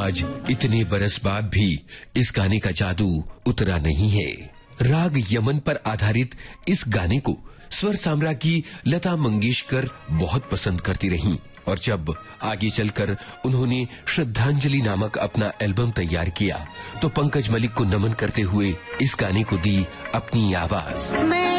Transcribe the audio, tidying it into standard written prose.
आज इतने बरस बाद भी इस गाने का जादू उतरा नहीं है। राग यमन पर आधारित इस गाने को स्वर साम्राज्ञी की लता मंगेशकर बहुत पसंद करती रहीं और जब आगे चलकर उन्होंने श्रद्धांजलि नामक अपना एल्बम तैयार किया तो पंकज मलिक को नमन करते हुए इस गाने को दी अपनी आवाज।